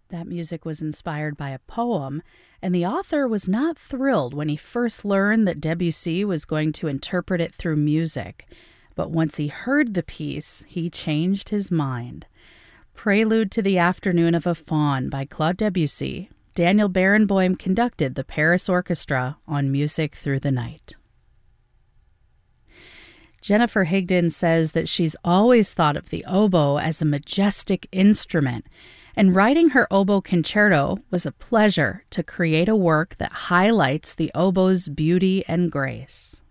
That music was inspired by a poem, and the author was not thrilled when he first learned that Debussy was going to interpret it through music. But once he heard the piece, he changed his mind. Prelude to the Afternoon of a Faun by Claude Debussy. Daniel Barenboim conducted the Paris Orchestra on Music Through the Night. Jennifer Higdon says that she's always thought of the oboe as a majestic instrument, and writing her oboe concerto was a pleasure to create a work that highlights the oboe's beauty and grace.